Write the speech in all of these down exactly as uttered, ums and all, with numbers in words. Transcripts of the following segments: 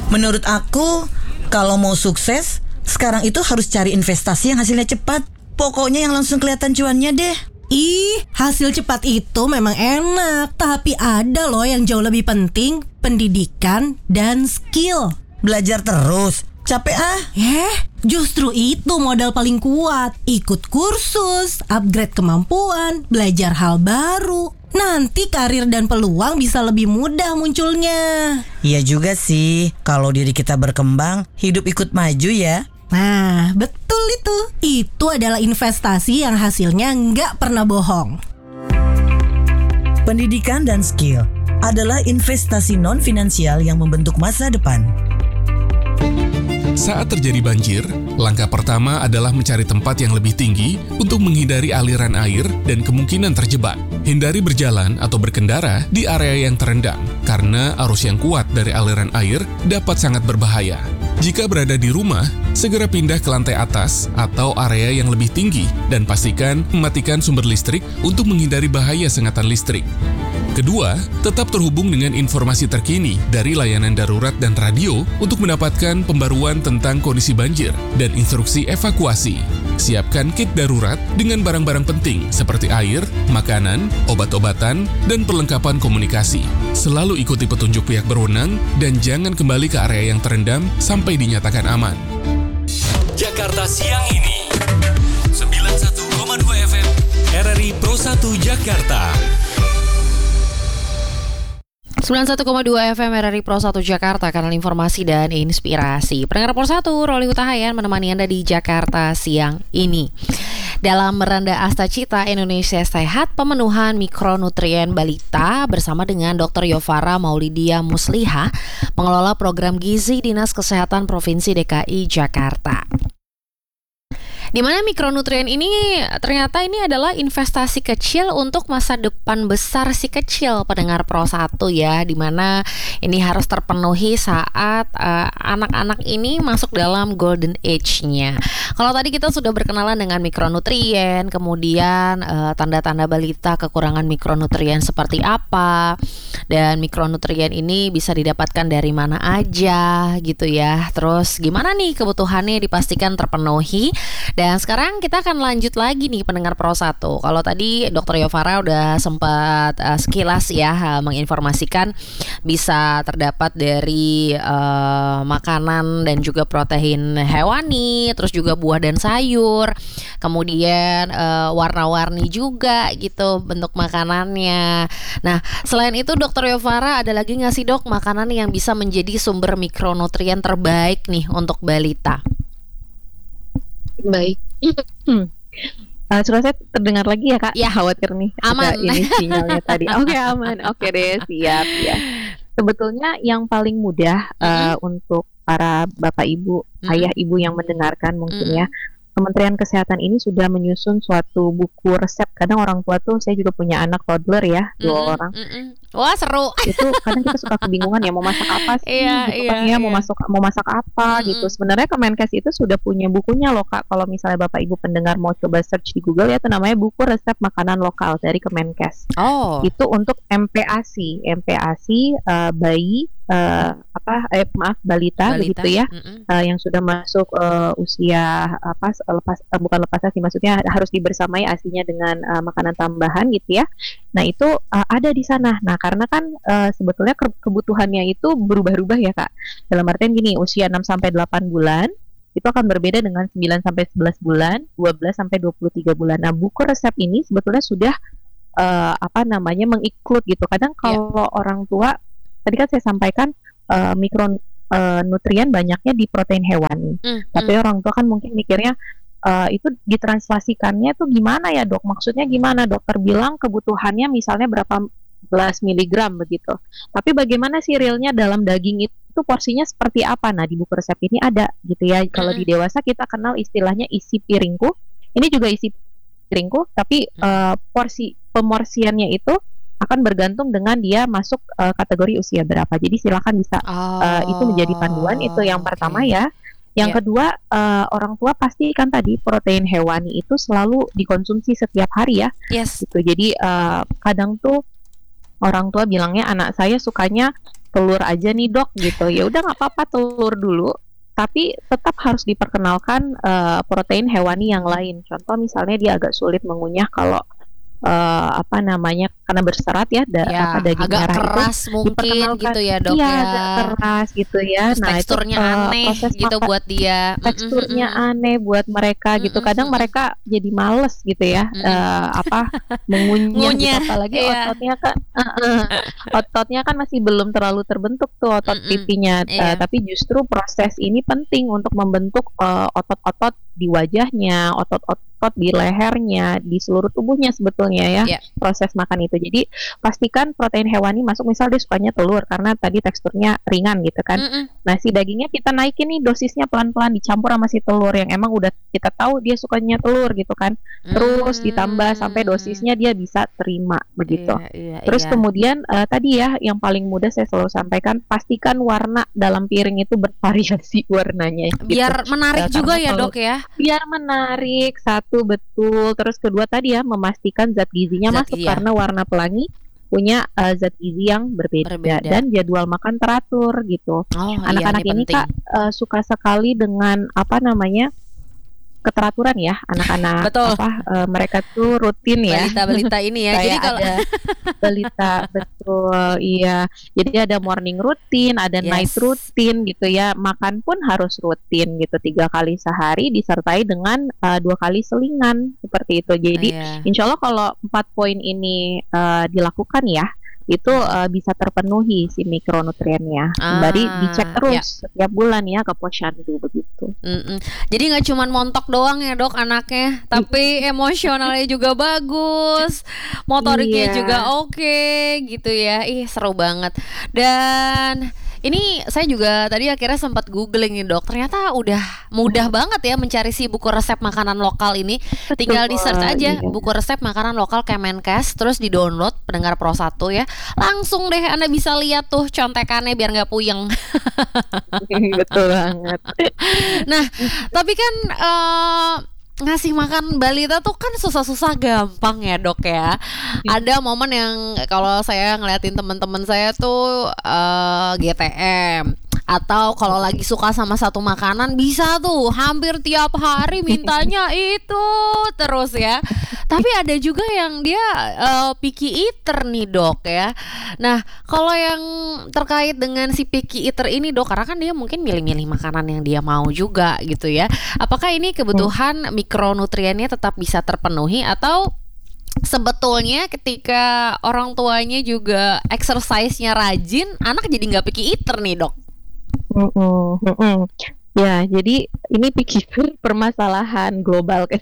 Menurut aku, kalau mau sukses, sekarang itu harus cari investasi yang hasilnya cepat. Pokoknya yang langsung kelihatan cuannya deh. Ih, hasil cepat itu memang enak, tapi ada loh yang jauh lebih penting, pendidikan dan skill. Belajar terus, capek ah. Eh, justru itu modal paling kuat. Ikut kursus, upgrade kemampuan, belajar hal baru. Nanti karir dan peluang bisa lebih mudah munculnya. Iya juga sih, kalau diri kita berkembang, hidup ikut maju ya. Nah, betul itu. Itu adalah investasi yang hasilnya nggak pernah bohong. Pendidikan dan skill adalah investasi non-finansial yang membentuk masa depan. Saat terjadi banjir, langkah pertama adalah mencari tempat yang lebih tinggi untuk menghindari aliran air dan kemungkinan terjebak. Hindari berjalan atau berkendara di area yang terendam, karena arus yang kuat dari aliran air dapat sangat berbahaya. Jika berada di rumah, segera pindah ke lantai atas atau area yang lebih tinggi dan pastikan mematikan sumber listrik untuk menghindari bahaya sengatan listrik. Kedua, tetap terhubung dengan informasi terkini dari layanan darurat dan radio untuk mendapatkan pembaruan tentang kondisi banjir dan instruksi evakuasi. Siapkan kit darurat dengan barang-barang penting seperti air, makanan, obat-obatan, dan perlengkapan komunikasi. Selalu ikuti petunjuk pihak berwenang dan jangan kembali ke area yang terendam sampai dinyatakan aman. Jakarta siang ini sembilan puluh satu koma dua F M R R I Pro satu Jakarta. sembilan puluh satu koma dua F M R R I Pro satu Jakarta, kanal informasi dan inspirasi. Pendengar Pro satu, Roli Hutahayan menemani Anda di Jakarta siang ini. Dalam Meranda Asta Cita Indonesia Sehat, pemenuhan mikronutrien balita bersama dengan dokter Yovara Maulidia Musliha, pengelola program gizi Dinas Kesehatan Provinsi D K I Jakarta. Di mana mikronutrien ini ternyata ini adalah investasi kecil untuk masa depan besar si kecil, pendengar Pro satu ya, di mana ini harus terpenuhi saat uh, anak-anak ini masuk dalam golden age-nya. Kalau tadi kita sudah berkenalan dengan mikronutrien, kemudian uh, tanda-tanda balita kekurangan mikronutrien seperti apa, dan mikronutrien ini bisa didapatkan dari mana aja gitu ya. Terus gimana nih kebutuhannya dipastikan terpenuhi. Dan sekarang kita akan lanjut lagi nih pendengar Pro satu. Kalau tadi dokter Yovara udah sempat uh, sekilas ya uh, menginformasikan bisa terdapat dari uh, makanan dan juga protein hewani, terus juga buah dan sayur, kemudian uh, warna-warni juga gitu bentuk makanannya. Nah, selain itu dokter Yovara ada lagi nggak sih dok makanan yang bisa menjadi sumber mikronutrien terbaik nih untuk balita? Baik. Hmm. Uh, suara saya terdengar lagi ya kak? Ya, khawatir nih. Aman. Ini sinyalnya tadi. Oke okay, aman. Oke okay deh, siap ya. Sebetulnya yang paling mudah uh, mm-hmm. untuk para bapak ibu, mm-hmm. ayah ibu yang mendengarkan mungkin mm-hmm. ya. Kementerian Kesehatan ini sudah menyusun suatu buku resep. Kadang orang tua tuh, saya juga punya anak toddler ya, dua mm-hmm, orang. Mm-hmm. Wah seru. Itu kadang kita suka kebingungan ya mau masak apa sih, iya, gitu iya, kan ya, iya. mau masuk mau masak apa mm-hmm. gitu. Sebenarnya Kemenkes itu sudah punya bukunya loh kak. Kalau misalnya bapak ibu pendengar mau coba search di Google ya, itu namanya buku resep makanan lokal dari Kemenkes. Oh. Itu untuk M P A S I, M P A S I uh, bayi uh, apa eh maaf balita, balita. begitu ya, mm-hmm. uh, yang sudah masuk uh, usia apa lepas uh, bukan lepas asi, maksudnya harus dibersamai asinya dengan uh, makanan tambahan gitu ya. Nah itu uh, ada di sana. Nah karena kan uh, sebetulnya ke- kebutuhannya itu berubah-ubah ya kak. Dalam artian gini, usia enam sampai delapan bulan itu akan berbeda dengan sembilan sampai sebelas bulan, dua belas sampai dua puluh tiga bulan. Nah buku resep ini sebetulnya sudah uh, apa namanya menginclude gitu. Kadang kalau yeah. orang tua, tadi kan saya sampaikan uh, mikronutrien uh, banyaknya di protein hewani. Mm, Tapi mm. orang tua kan mungkin mikirnya Uh, itu ditranslasikannya tuh gimana ya dok? Maksudnya gimana? Dokter bilang kebutuhannya misalnya berapa belas miligram begitu. Tapi bagaimana sih realnya dalam daging itu, itu porsinya seperti apa? Nah di buku resep ini ada gitu ya. Kalau di dewasa kita kenal istilahnya isi piringku. Ini juga isi piringku, tapi uh, porsi pemorsiannya itu akan bergantung dengan dia masuk uh, kategori usia berapa. Jadi silakan bisa oh, uh, itu menjadi panduan. Itu yang okay. pertama ya. Yang yeah. kedua, uh, orang tua pasti kan tadi protein hewani itu selalu dikonsumsi setiap hari ya. Yes. Gitu. Jadi uh, kadang tuh orang tua bilangnya anak saya sukanya telur aja nih dok gitu. Ya udah nggak apa-apa telur dulu, tapi tetap harus diperkenalkan uh, protein hewani yang lain. Contoh misalnya dia agak sulit mengunyah kalau uh, apa namanya karena berserat ya, da, Ya, apa daging agak merah keras itu mungkin diperkenalkan. gitu ya dok Iya, ya. agak keras gitu ya. Terus Nah teksturnya itu uh, aneh proses gitu makan buat dia. teksturnya Mm-mm-mm. aneh buat mereka gitu. Kadang Mm-mm-mm. mereka jadi males gitu ya, Mm-mm. eh, apa mengunyah gitu. Ngunyah, Apalagi iya. ototnya kan, eh, eh, ototnya kan masih belum terlalu terbentuk tuh otot Mm-mm. pipinya. Eh, Iya. tapi justru proses ini penting untuk membentuk eh, otot-otot di wajahnya, otot-otot di lehernya, di seluruh tubuhnya sebetulnya ya. Iya. Proses makan itu. Jadi pastikan protein hewani masuk. Misal dia sukanya telur karena tadi teksturnya ringan gitu kan. Mm-mm. Nah, si dagingnya kita naikin nih dosisnya pelan-pelan dicampur sama si telur yang emang udah kita tahu dia sukanya telur gitu kan. Terus ditambah sampai Hmm. dosisnya dia bisa terima begitu. Iya, iya, Terus iya. kemudian eh, tadi ya yang paling mudah saya selalu sampaikan, pastikan warna dalam piring itu bervariasi warnanya gitu. Biar menarik Ya, juga karena ya kalau- dok ya. Biar menarik, satu betul. Terus kedua tadi ya memastikan zat gizinya Zat masuk gizi, ya. karena warna pelangi punya eh, zat gizi yang berbeda, Berbeda. dan jadwal makan teratur gitu. Oh Anak-anak iya, ini penting. kak eh, suka sekali dengan apa namanya keteraturan ya, anak-anak Betul. apa eh, mereka tuh rutin ya. Balita-balita ini ya. Jadi Kayak kalau ada balita betul, iya. Jadi ada morning rutin, ada Yes. night rutin gitu ya. Makan pun harus rutin gitu, tiga kali sehari disertai dengan uh, dua kali selingan seperti itu. Jadi Iya. insya Allah kalau empat poin ini uh, dilakukan ya, itu uh, bisa terpenuhi si mikronutriennya. Sembari Ah, dicek terus setiap bulan ya ke posyandu begitu. Mm-mm. Jadi nggak cuma montok doang ya dok anaknya, tapi emosionalnya juga bagus, motoriknya Iya. juga oke gitu ya. Ih seru banget. Dan ini saya juga tadi akhirnya sempat googling nih dok. Ternyata udah mudah banget ya mencari si buku resep makanan lokal ini. Tinggal di search aja Iya. buku resep makanan lokal Kemenkes, terus di download pendengar Pro satu ya. Langsung deh Anda bisa lihat tuh contekannya biar nggak puyeng. Betul banget. Nah, tapi kan eh, ngasih makan balita tuh kan susah-susah gampang ya dok ya. Ada momen yang kalau saya ngeliatin teman-teman saya tuh eh, G T M, atau kalau lagi suka sama satu makanan bisa tuh hampir tiap hari mintanya itu terus ya. Tapi ada juga yang dia eh, picky eater nih dok ya. Nah kalau yang terkait dengan si picky eater ini dok, karena kan dia mungkin milih-milih makanan yang dia mau juga gitu ya. Apakah ini kebutuhan mikronutriennya tetap bisa terpenuhi, atau sebetulnya ketika orang tuanya juga exercise-nya rajin, anak jadi nggak picky eater nih dok? Mm-mm, mm-mm. Ya, jadi ini pikir permasalahan global kan,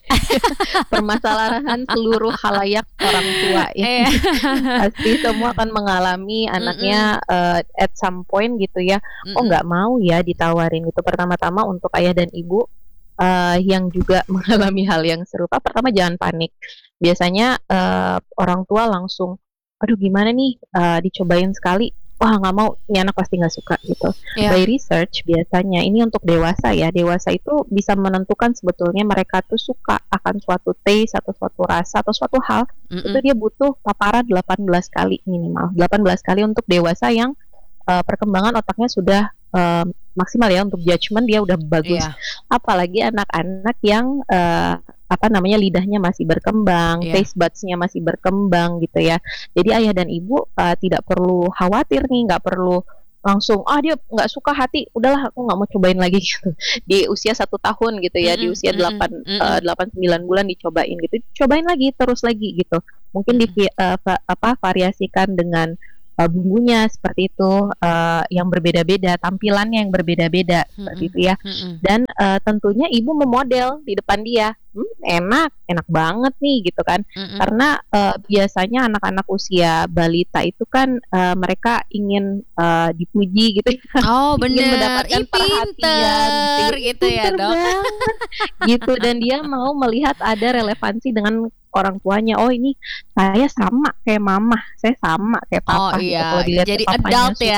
permasalahan seluruh khalayak orang tua ya. Iya. Pasti semua akan mengalami anaknya uh, at some point gitu ya. Oh Mm-mm. nggak mau ya ditawarin gitu. Pertama-tama untuk ayah dan ibu uh, yang juga mengalami hal yang serupa, pertama jangan panik. Biasanya uh, orang tua langsung, aduh gimana nih, uh, dicobain sekali. Wah nggak mau, ini anak pasti nggak suka gitu. Iya. By research biasanya ini untuk dewasa ya, dewasa itu bisa menentukan sebetulnya mereka tuh suka akan suatu taste atau suatu rasa atau suatu hal. Mm-mm. Itu dia butuh paparan delapan belas kali minimal, delapan belas kali untuk dewasa yang uh, perkembangan otaknya sudah uh, maksimal ya, untuk judgement dia udah bagus. Iya. Apalagi anak-anak yang uh, apa namanya lidahnya masih berkembang, Iya. taste buds-nya masih berkembang gitu ya. Jadi ayah dan ibu uh, tidak perlu khawatir nih, nggak perlu langsung ah dia nggak suka hati, udahlah aku nggak mau cobain lagi gitu. Di usia satu tahun gitu ya, di Mm-mm, usia mm-mm, delapan mm-mm. uh, delapan sembilan bulan dicobain gitu, cobain lagi terus lagi gitu. Mungkin di uh, va- apa variasikan dengan uh, bumbunya seperti itu, uh, yang berbeda-beda, tampilannya yang berbeda-beda seperti Mm-mm. itu ya. Mm-mm. Dan uh, tentunya ibu memodel di depan dia, hmm, enak, enak banget nih gitu kan. Mm-mm. Karena uh, biasanya anak-anak usia balita itu kan uh, mereka ingin uh, dipuji gitu, Oh ingin bener, mendapatkan ih pinter perhatian gitu ya Pinter dok. banget, gitu. Dan dia mau melihat ada relevansi dengan orang tuanya. Oh ini saya sama kayak mama, saya sama kayak Oh papa gitu. iya, Kalau dilihat jadi papanya adult suka, ya.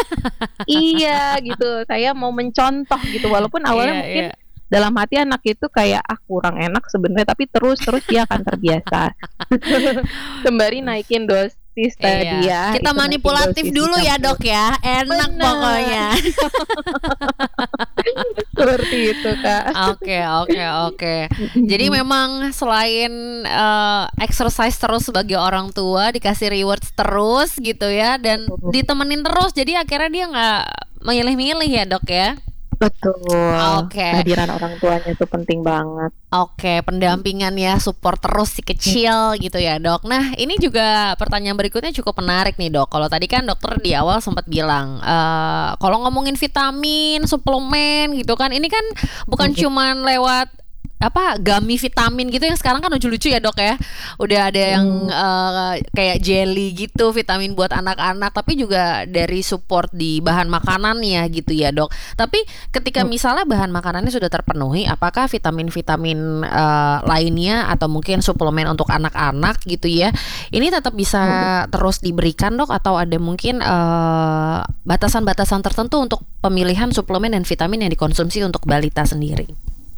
iya gitu. Saya mau mencontoh gitu, walaupun awalnya Iya, mungkin iya. dalam hati anak itu kayak ah kurang enak sebenarnya, tapi terus terus dia akan terbiasa. Sembari naikin dos dosis tadi ya. Kita Itu nanti manipulatif dosis dulu ya dicampur. dok ya. Enak Benar. pokoknya. Seperti itu Kak. Oke oke oke. Jadi memang selain eh, exercise terus sebagai orang tua, dikasih rewards terus gitu ya, dan ditemenin terus. Jadi akhirnya dia nggak milih-milih ya dok ya. Betul. Oke. Kehadiran orang tuanya itu penting banget. Oke, pendampingan ya, support terus si kecil gitu ya dok. Nah ini juga pertanyaan berikutnya cukup menarik nih dok. Kalau tadi kan dokter di awal sempat bilang eh, kalau ngomongin vitamin, suplemen gitu kan, ini kan bukan cuman lewat apa gummy vitamin gitu yang sekarang kan lucu-lucu ya dok ya. Udah ada yang eh, kayak jelly gitu, vitamin buat anak-anak, tapi juga dari support di bahan makanannya gitu ya dok. Tapi ketika misalnya bahan makanannya sudah terpenuhi, apakah vitamin-vitamin eh, lainnya atau mungkin suplemen untuk anak-anak gitu ya, ini tetap bisa terus diberikan dok, atau ada mungkin eh, batasan-batasan tertentu untuk pemilihan suplemen dan vitamin yang dikonsumsi untuk balita sendiri?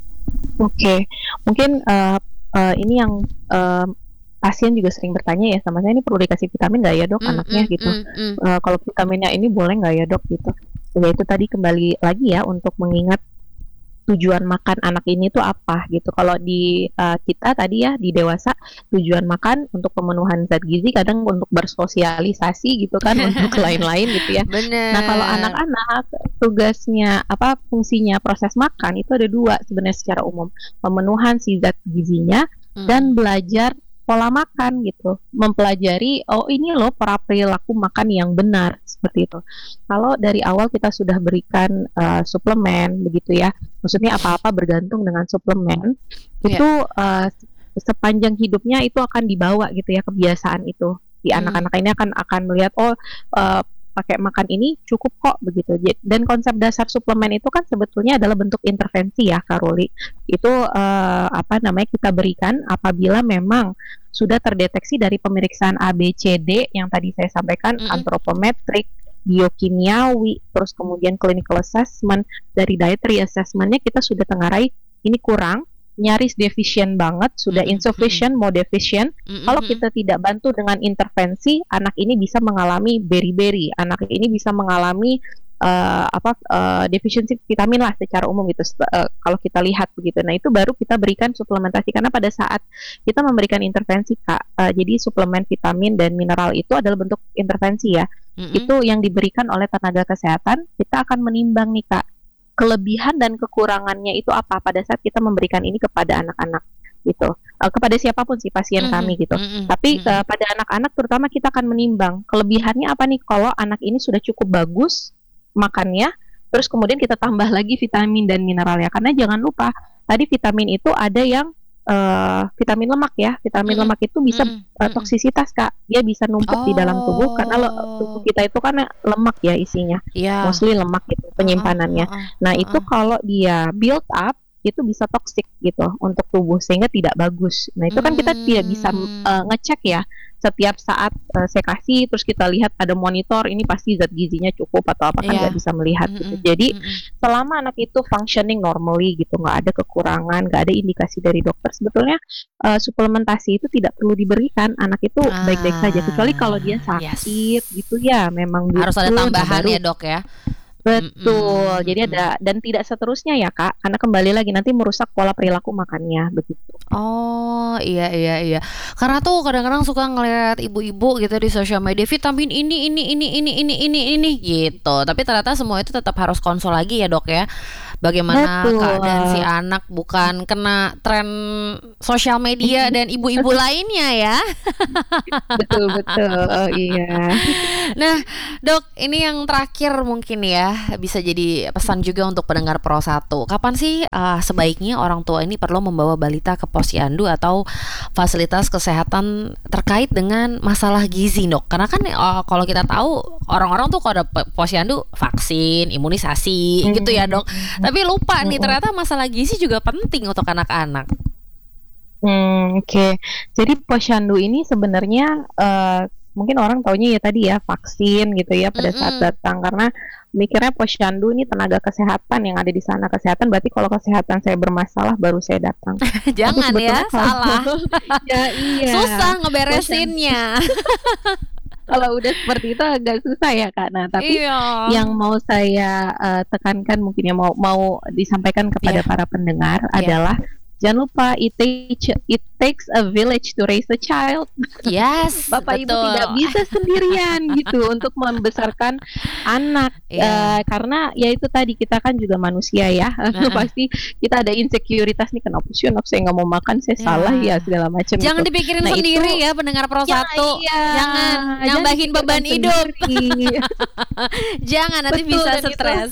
Oke, mungkin uh, uh, ini yang uh, pasien juga sering bertanya ya sama saya, ini perlu dikasih vitamin nggak ya dok Mm, anaknya mm, gitu. mm, mm. Uh, kalau vitaminnya ini boleh nggak ya dok gitu. Ya itu tadi kembali lagi ya untuk mengingat tujuan makan anak ini tuh apa gitu. Kalau di uh, kita tadi ya di dewasa tujuan makan untuk pemenuhan zat gizi, kadang untuk bersosialisasi gitu kan untuk lain-lain gitu ya. Bener. Nah kalau anak-anak tugasnya apa fungsinya proses makan itu ada dua sebenarnya secara umum, pemenuhan si zat gizinya Hmm. dan belajar pola makan gitu, mempelajari oh ini loh para perilaku makan yang benar seperti itu. Kalau dari awal kita sudah berikan uh, suplemen begitu ya, maksudnya apa-apa bergantung dengan suplemen Iya. itu uh, sepanjang hidupnya itu akan dibawa gitu ya kebiasaan itu di Hmm. anak-anak ini akan akan melihat oh uh, pakai makan ini cukup kok begitu. J- Dan konsep dasar suplemen itu kan sebetulnya adalah bentuk intervensi ya Kak Ruli. Itu eh, apa namanya kita berikan apabila memang sudah terdeteksi dari pemeriksaan A B C D yang tadi saya sampaikan, Mm-mm. antropometrik, biokimiawi, terus kemudian clinical assessment, dari dietary assessmentnya kita sudah tengarai ini kurang, nyaris deficient banget, sudah Mm-mm, insufficient, mau deficient. Mm-mm. Kalau kita tidak bantu dengan intervensi, anak ini bisa mengalami beri-beri, anak ini bisa mengalami uh, apa uh, defisiensi vitamin lah secara umum gitu. Uh, kalau kita lihat begitu, nah itu baru kita berikan suplementasi karena pada saat kita memberikan intervensi Kak, uh, jadi suplemen vitamin dan mineral itu adalah bentuk intervensi ya. Mm-mm. Itu yang diberikan oleh tenaga kesehatan, kita akan menimbang nih Kak, kelebihan dan kekurangannya itu apa pada saat kita memberikan ini kepada anak-anak gitu, uh, kepada siapapun sih pasien Mhm, kami gitu. mhm, Tapi mhm. uh, pada anak-anak terutama kita akan menimbang kelebihannya apa nih kalau anak ini sudah cukup bagus makannya, terus kemudian kita tambah lagi vitamin dan mineralnya. Karena jangan lupa tadi vitamin itu ada yang uh, vitamin lemak ya, vitamin Mhm, lemak itu bisa mhm, uh, mhm. toksisitas Kak, dia bisa numpuk di dalam tubuh karena le- tubuh kita itu kan lemak ya isinya, Ya. mostly lemak gitu penyimpanannya. Heeh, heeh, Nah, heeh. itu kalau dia build up itu bisa toksik gitu untuk tubuh sehingga tidak bagus. Nah, itu kan kita tidak bisa Hmm. uh, ngecek ya setiap saat uh, saya kasih terus kita lihat ada monitor ini pasti zat gizinya cukup atau apa kan Iya. nggak bisa melihat gitu. Mm-mm, Jadi mm-mm. selama anak itu functioning normally gitu, nggak ada kekurangan, nggak ada indikasi dari dokter, sebetulnya uh, suplementasi itu tidak perlu diberikan. Anak itu baik-baik saja kecuali kalau dia Ah, sakit yes. gitu ya memang Harus ada butuh, nah tambahan baru ya dok ya. betul. Mm-mm, Jadi mm-mm. ada dan tidak seterusnya ya Kak, karena kembali lagi nanti merusak pola perilaku makannya begitu. Oh iya iya iya. Karena tuh kadang-kadang suka ngeliat ibu-ibu gitu di sosial media, vitamin ini ini ini ini ini ini ini gitu. Tapi ternyata semua itu tetap harus konsul lagi ya dok ya. Bagaimana Betul. keadaan si anak bukan kena tren sosial media dan ibu-ibu lainnya ya. Betul betul. Oh iya. Nah, dok, ini yang terakhir mungkin ya, bisa jadi pesan juga untuk pendengar Pro satu. Kapan sih uh, sebaiknya orang tua ini perlu membawa balita ke posyandu atau fasilitas kesehatan terkait dengan masalah gizi, dok? Karena kan uh, kalau kita tahu orang-orang tuh kalau ada pe- posyandu vaksin, imunisasi gitu ya, dok. Tapi lupa nih ternyata masalah gizi juga penting untuk anak-anak. Hmm, oke. Jadi posyandu ini sebenarnya eh, mungkin orang taunya ya tadi ya vaksin gitu ya pada saat Mm-mm. datang, karena mikirnya posyandu ini tenaga kesehatan yang ada di sana kesehatan, berarti kalau kesehatan saya bermasalah baru saya datang. Tapi Jangan ya, sebetulnya kalau- salah. ya iya. Susah ngeberesinnya. Kalau udah seperti itu agak susah ya Kak. Nah, tapi Iya. yang mau saya uh, tekankan mungkin yang mau mau disampaikan kepada Iya. para pendengar Iya. adalah jangan lupa it takes it takes a village to raise a child. Yes, Bapak betul. Ibu tidak bisa sendirian gitu untuk membesarkan anak. Iya. Eh, karena ya itu tadi kita kan juga manusia ya. Heeh. Pasti kita ada insekuritas nih, kenapa sih anak saya nggak mau makan, saya Ya. salah ya segala macam. Jangan gitu. dipikirin Nah, sendiri itu- ya pendengar Pro Ya, satu. iya. Jangan Jangan nambahin dipikirkan beban hidup. sendiri. Jangan nanti Betul, bisa dan itu- stres.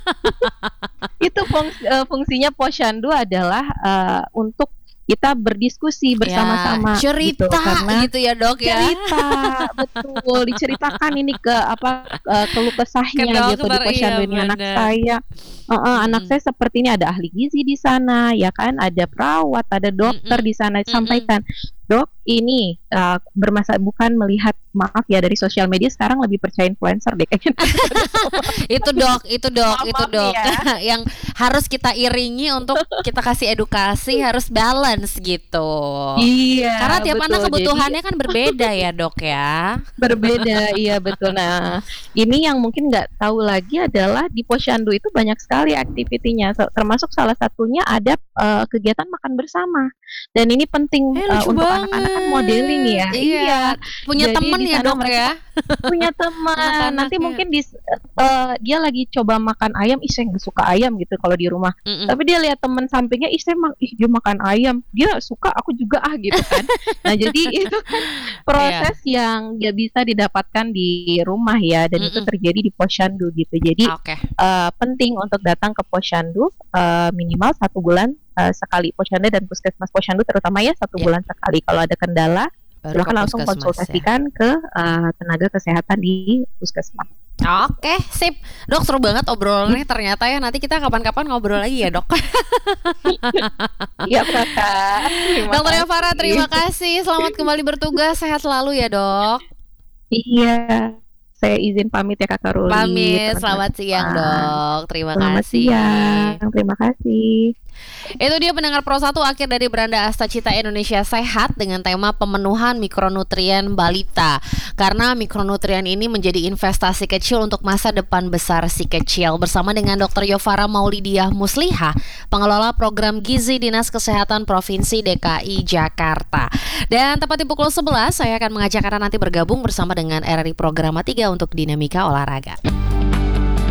Itu fungs- eh, fungsinya posyandu adalah eh, untuk kita berdiskusi bersama-sama Ya, cerita gitu, karena gitu ya dok ya. cerita betul diceritakan ini ke apa eh, keluh kesahnya Ke gitu di dokter, posyandu iya, ini anak benar. saya. Eh, eh, anak Mm-mm. saya seperti ini, ada ahli gizi di sana ya kan, ada perawat, ada dokter Mm-mm. di sana. Mm-mm. Sampaikan, dok ini eh, bermasalah, bukan melihat, maaf ya, dari sosial media sekarang lebih percaya influencer deh kayaknya. Itu dok, itu dok, Maaf, itu maaf dok. ya. Yang harus kita iringi untuk kita kasih edukasi, harus balance gitu. Iya. Karena tiap betul. anak Jadi, kebutuhannya kan berbeda ya dok ya. berbeda, iya betul. Nah, ini yang mungkin nggak tahu lagi adalah di posyandu itu banyak sekali aktivitinya, So- termasuk salah satunya ada eh, kegiatan makan bersama. Dan ini penting Eh, eh, lucu untuk banget. anak-anak kan modeling ya. Iya. Punya Jadi temen di ya sana dok mereka ya. punya teman. Anak-anaknya. Nanti mungkin di, eh, dia lagi coba makan ayam, ih saya nggak suka ayam gitu kalau di rumah. Mm-mm. Tapi dia lihat teman sampingnya, ih saya mak- ih, dia makan ayam, dia suka, aku juga ah gitu kan. Nah jadi itu kan proses yang nggak bisa didapatkan di rumah ya, dan itu Mm-mm. terjadi di posyandu gitu. Jadi Oke. eh, penting untuk datang ke posyandu eh, minimal satu bulan eh, sekali. Posyandu dan puskesmas posyandu terutama ya satu Ya. bulan sekali. Kalau ada kendala Baru silakan ke langsung puskesmas ya. konsultasikan ke eh, tenaga kesehatan di puskesmas. Oke, sip. Dok, seru banget obrolannya ternyata ya. Nanti kita kapan-kapan ngobrol lagi ya, Dok. Iya kakak. Terima Dokter kasih. Yovara, terima kasih. Selamat kembali bertugas. Sehat selalu ya, Dok. Iya, saya izin pamit ya kakak Ruli. Pamit. Teman-teman Selamat siang, semua. Dok. Terima Selamat kasih. siang, terima kasih. Itu dia pendengar Pro satu akhir dari Beranda Asta Cita Indonesia Sehat dengan tema pemenuhan mikronutrien balita. Karena mikronutrien ini menjadi investasi kecil untuk masa depan besar si kecil. Bersama dengan dokter Yovara Maulidiah Muslihah, pengelola program Gizi Dinas Kesehatan Provinsi D K I Jakarta. Dan tepat di pukul sebelas saya akan mengajak Anda nanti bergabung bersama dengan R R I Programa tiga untuk Dinamika Olahraga.